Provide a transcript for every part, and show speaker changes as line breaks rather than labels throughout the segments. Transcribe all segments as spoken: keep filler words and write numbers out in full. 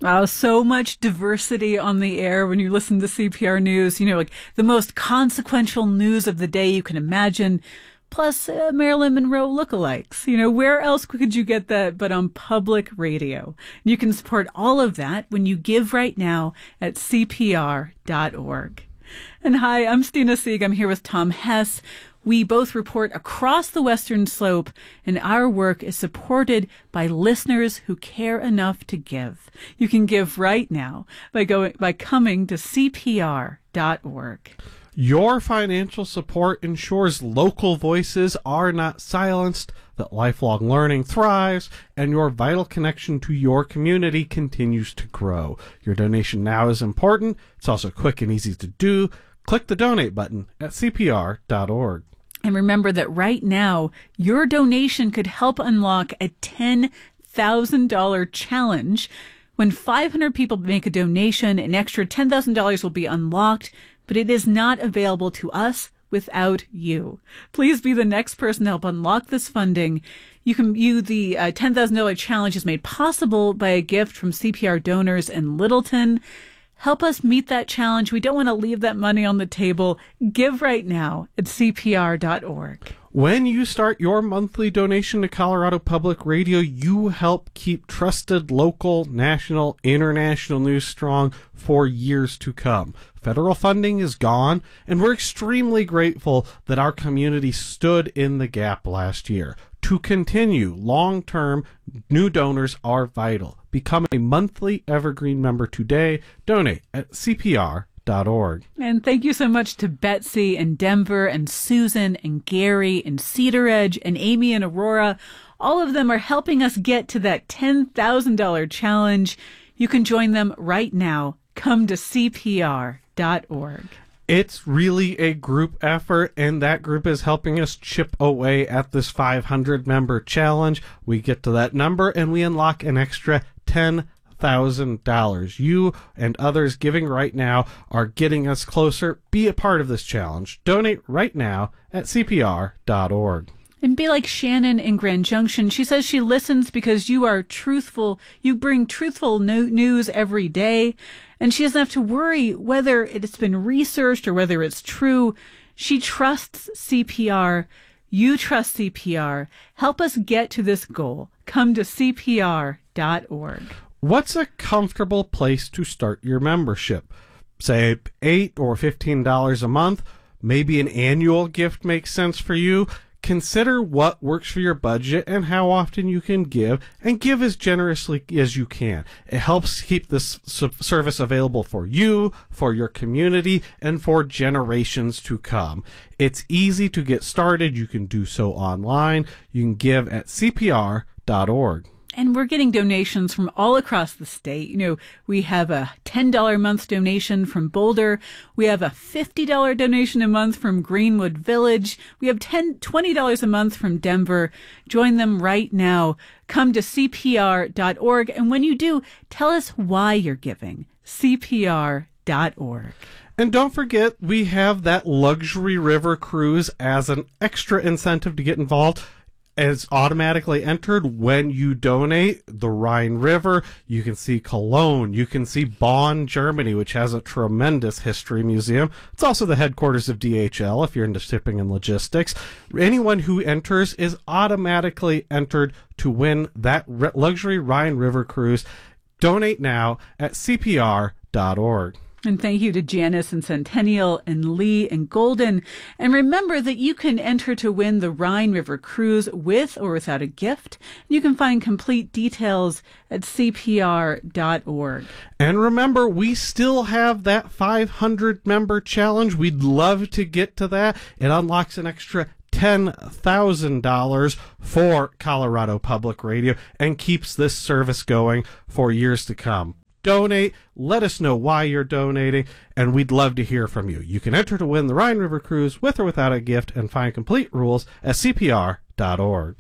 Wow, so much diversity on the air when you listen to C P R News. You know, like the most consequential news of the day you can imagine, plus uh, Marilyn Monroe lookalikes. You know, where else could you get that but on public radio? You can support all of that when you give right now at C P R dot org. And hi, I'm Stina Sieg. I'm here with Tom Hess. We both report across the Western Slope, and our work is supported by listeners who care enough to give. You can give right now by going by coming to C P R dot org.
Your financial support ensures local voices are not silenced, that lifelong learning thrives, and your vital connection to your community continues to grow. Your donation now is important. It's also quick and easy to do. Click the donate button at C P R dot org.
And remember that right now, your donation could help unlock a ten thousand dollars challenge. When five hundred people make a donation, an extra ten thousand dollars will be unlocked, but it is not available to us without you. Please be the next person to help unlock this funding. You can view the uh, ten thousand dollars challenge is made possible by a gift from C P R donors in Littleton. Help us meet that challenge. We don't want to leave that money on the table. Give right now at C P R dot org.
When you start your monthly donation to Colorado Public Radio, you help keep trusted local, national, international news strong for years to come. Federal funding is gone, and we're extremely grateful that our community stood in the gap last year. To continue long-term, new donors are vital. Become a monthly Evergreen member today. Donate at C P R dot org.
And thank you so much to Betsy and Denver and Susan and Gary and Cedar Edge and Amy and Aurora. All of them are helping us get to that ten thousand dollars challenge. You can join them right now. Come to C P R dot org.
It's really a group effort, and that group is helping us chip away at this five hundred member challenge. We get to that number, and we unlock an extra ten thousand dollars. You and others giving right now are getting us closer. Be a part of this challenge. Donate right now at C P R dot org.
And be like Shannon in Grand Junction. She says she listens because you are truthful. You bring truthful no- news every day. And she doesn't have to worry whether it's been researched or whether it's true. She trusts C P R. You trust C P R. Help us get to this goal. Come to C P R dot org.
What's a comfortable place to start your membership? Say eight or fifteen dollars a month. Maybe an annual gift makes sense for you. Consider what works for your budget and how often you can give, and give as generously as you can. It helps keep this service available for you, for your community, and for generations to come. It's easy to get started. You can do so online. You can give at C P R dot org.
And we're getting donations from all across the state. You know, we have a ten dollars a month donation from Boulder. We have a fifty dollars donation a month from Greenwood Village. We have ten dollars, twenty dollars a month from Denver. Join them right now. Come to C P R dot org. And when you do, tell us why you're giving. C P R dot org.
And don't forget, we have that luxury river cruise as an extra incentive to get involved. It's automatically entered when you donate. The Rhine River, you can see Cologne, you can see Bonn, Germany, which has a tremendous history museum. It's also the headquarters of D H L if you're into shipping and logistics. Anyone who enters is automatically entered to win that re- luxury Rhine River cruise. Donate now at C P R dot org.
And thank you to Janice and Centennial and Lee and Golden. And remember that you can enter to win the Rhine River Cruise with or without a gift. You can find complete details at C P R dot org.
And remember, we still have that five hundred member challenge. We'd love to get to that. It unlocks an extra ten thousand dollars for Colorado Public Radio and keeps this service going for years to come. Donate, let us know why you're donating, and we'd love to hear from you. You can enter to win the Rhine River Cruise with or without a gift and find complete rules at C P R dot org.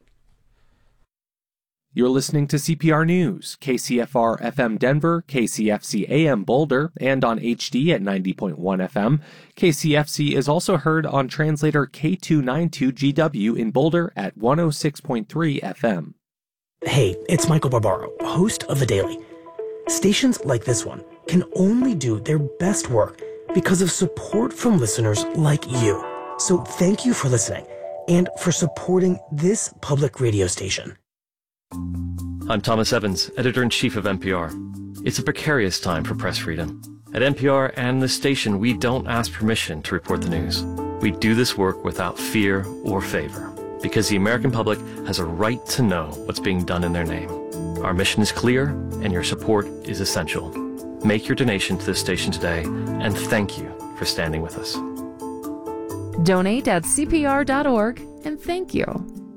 You're listening to C P R News, K C F R F M Denver, K C F C A M Boulder, and on H D at ninety point one F M. K C F C is also heard on translator K two ninety-two G W in Boulder at one oh six point three F M.
Hey, it's Michael Barbaro, host of The Daily. Stations like this one can only do their best work because of support from listeners like you. So thank you for listening and for supporting this public radio station.
I'm Thomas Evans, editor-in-chief of N P R. It's a precarious time for press freedom. At N P R and this station, we don't ask permission to report the news. We do this work without fear or favor, because the American public has a right to know what's being done in their name. Our mission is clear, and your support is essential. Make your donation to this station today, and thank you for standing with us.
Donate at C P R dot org, and thank you.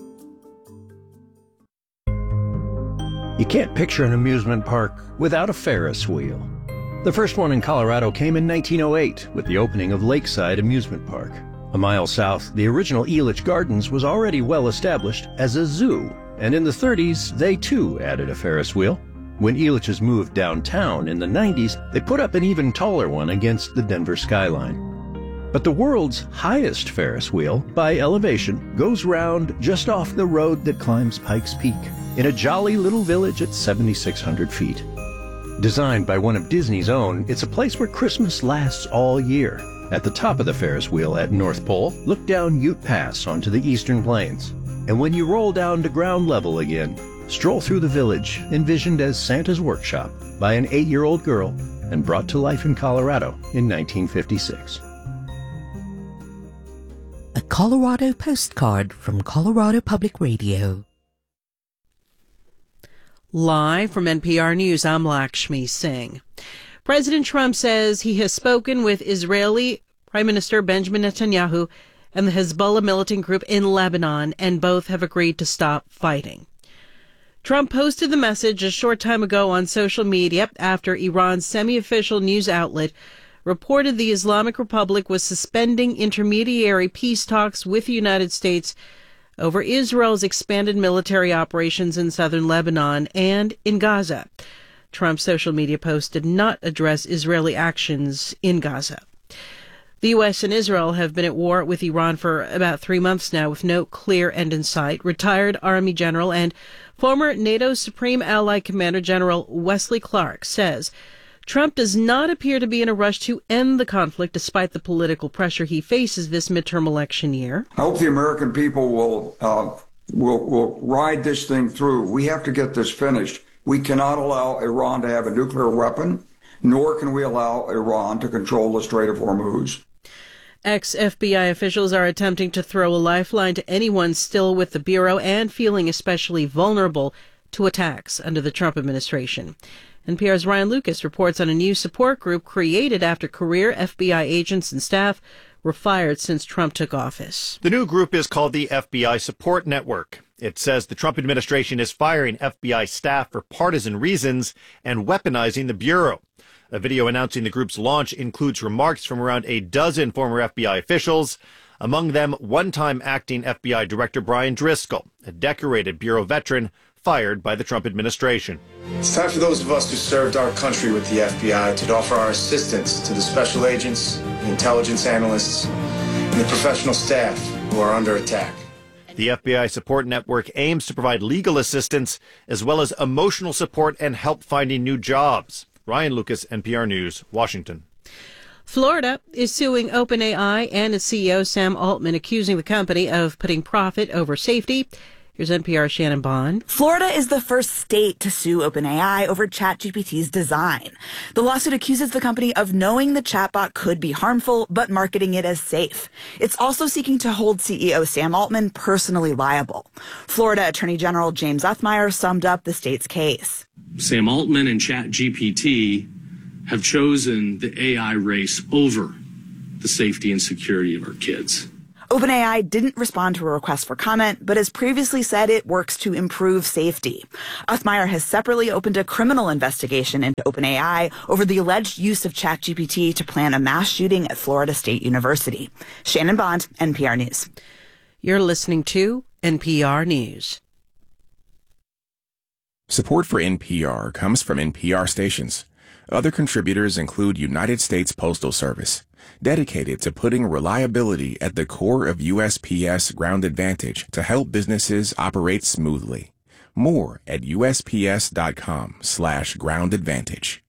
You can't picture an amusement park without a Ferris wheel. The first one in Colorado came in nineteen oh eight with the opening of Lakeside Amusement Park. A mile south, the original Elitch Gardens was already well established as a zoo, and in the thirties, they too added a Ferris wheel. When Elitch's moved downtown in the nineties, they put up an even taller one against the Denver skyline. But the world's highest Ferris wheel, by elevation, goes round just off the road that climbs Pikes Peak, in a jolly little village at seventy-six hundred feet. Designed by one of Disney's own, it's a place where Christmas lasts all year. At the top of the Ferris wheel at North Pole, look down Ute Pass onto the Eastern Plains. And when you roll down to ground level again, stroll through the village, envisioned as Santa's workshop by an eight-year-old girl and brought to life in Colorado in nineteen fifty-six.
A Colorado postcard from Colorado Public Radio.
Live from N P R News, I'm Lakshmi Singh. President Trump says he has spoken with Israeli Prime Minister Benjamin Netanyahu and the Hezbollah militant group in Lebanon, and both have agreed to stop fighting. Trump posted the message a short time ago on social media after Iran's semi-official news outlet reported the Islamic Republic was suspending intermediary peace talks with the United States over Israel's expanded military operations in southern Lebanon and in Gaza. Trump's social media post did not address Israeli actions in Gaza. The U S and Israel have been at war with Iran for about three months now with no clear end in sight. Retired Army General and former NATO Supreme Allied Commander General Wesley Clark says Trump does not appear to be in a rush to end the conflict despite the political pressure he faces this midterm election year.
I hope the American people will, uh, will, will ride this thing through. We have to get this finished. We cannot allow Iran to have a nuclear weapon, nor can we allow Iran to control the Strait of Hormuz.
Ex-F B I officials are attempting to throw a lifeline to anyone still with the Bureau and feeling especially vulnerable to attacks under the Trump administration. N P R's Ryan Lucas reports on a new support group created after career F B I agents and staff were fired since Trump took office.
The new group is called the F B I Support Network. It says the Trump administration is firing F B I staff for partisan reasons and weaponizing the Bureau. A video announcing the group's launch includes remarks from around a dozen former F B I officials, among them one-time acting F B I Director Brian Driscoll, a decorated Bureau veteran fired by the Trump administration.
It's time for those of us who served our country with the F B I to offer our assistance to the special agents, the intelligence analysts, and the professional staff who are under attack.
The F B I Support Network aims to provide legal assistance as well as emotional support and help finding new jobs. Ryan Lucas, N P R News, Washington.
Florida is suing OpenAI and its C E O Sam Altman, accusing the company of putting profit over safety. Here's N P R's Shannon Bond.
Florida is the first state to sue OpenAI over ChatGPT's design. The lawsuit accuses the company of knowing the chatbot could be harmful, but marketing it as safe. It's also seeking to hold C E O Sam Altman personally liable. Florida Attorney General James Othmeier summed up the state's case.
Sam Altman and ChatGPT have chosen the A I race over the safety and security of our kids.
OpenAI didn't respond to a request for comment, but has previously said it works to improve safety. Othmeier has separately opened a criminal investigation into OpenAI over the alleged use of ChatGPT to plan a mass shooting at Florida State University. Shannon Bond, N P R News.
You're listening to N P R News.
Support for N P R comes from N P R stations. Other contributors include United States Postal Service, dedicated to putting reliability at the core of U S P S Ground Advantage to help businesses operate smoothly. More at usps.com slash ground advantage.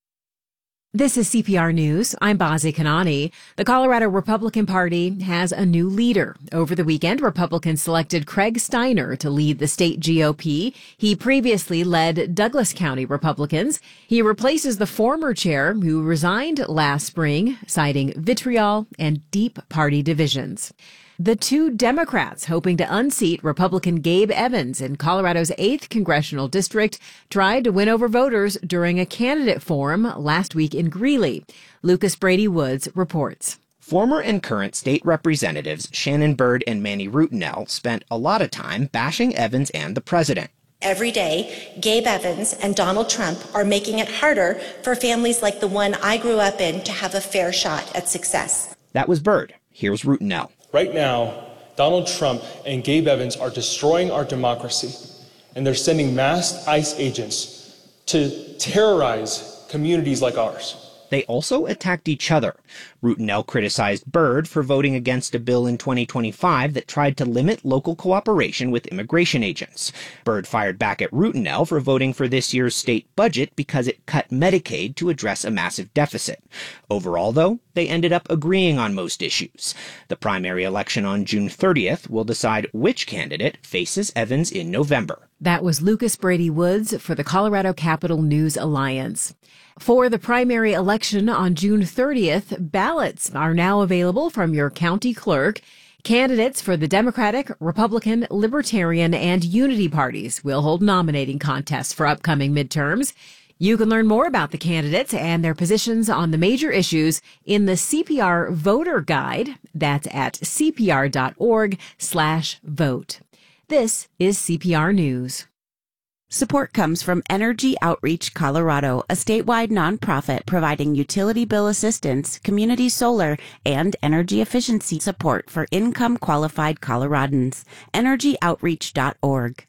This is C P R News. I'm Bazi Kanani. The Colorado Republican Party has a new leader. Over the weekend, Republicans selected Craig Steiner to lead the state G O P. He previously led Douglas County Republicans. He replaces the former chair who resigned last spring, citing vitriol and deep party divisions. The two Democrats hoping to unseat Republican Gabe Evans in Colorado's eighth Congressional District tried to win over voters during a candidate forum last week in Greeley. Lucas Brady Woods reports.
Former and current state representatives Shannon Byrd and Manny Rutinel spent a lot of time bashing Evans and the president.
Every day, Gabe Evans and Donald Trump are making it harder for families like the one I grew up in to have a fair shot at success.
That was Byrd. Here's Rutinel.
Right now, Donald Trump and Gabe Evans are destroying our democracy, and they're sending masked ICE agents to terrorize communities like ours.
They also attacked each other. Rutinel criticized Byrd for voting against a bill in twenty twenty-five that tried to limit local cooperation with immigration agents. Byrd fired back at Rutinel for voting for this year's state budget because it cut Medicaid to address a massive deficit. Overall, though, they ended up agreeing on most issues. The primary election on June thirtieth will decide which candidate faces Evans in November.
That was Lucas Brady Woods for the Colorado Capital News Alliance. For the primary election on June thirtieth, ballots are now available from your county clerk. Candidates for the Democratic, Republican, Libertarian, and Unity parties will hold nominating contests for upcoming midterms. You can learn more about the candidates and their positions on the major issues in the C P R Voter Guide. That's at cpr.org slash vote. This is C P R News.
Support comes from Energy Outreach Colorado, a statewide nonprofit providing utility bill assistance, community solar, and energy efficiency support for income-qualified Coloradans. energy outreach dot org.